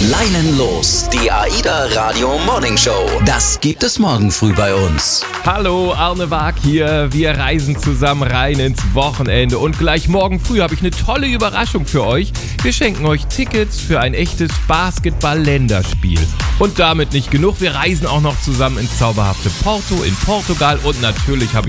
Leinen los, die AIDA Radio Morning Show. Das gibt es morgen früh bei uns. Hallo, Arne Wag hier. Wir reisen zusammen rein ins Wochenende und gleich morgen früh habe ich eine tolle Überraschung für euch. Wir schenken euch Tickets für ein echtes Basketball-Länderspiel. Und damit nicht genug, wir reisen auch noch zusammen ins zauberhafte Porto in Portugal und natürlich habe